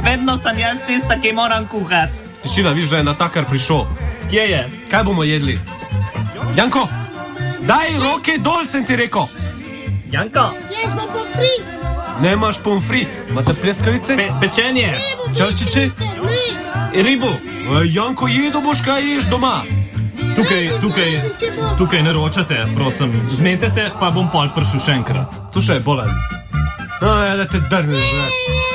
Vedno sem jaz tista, ki moram kuhati. Tišina, viš, da je natakar prišel. Kje je? Kaj bomo jedli? Janko, daj roke dol, sem ti rekel. Janko? Jaz bom pomfri. Nemaš pomfri. Imate pleskavice? Pečenje. Čalčiče? Ne. Ribu. Janko, jedo boš, kaj ješ doma. Tukaj ne ročate, prosim. Zmenite se, pa bom pol prišel še enkrat. Tu še je bolan. No, da te drneš,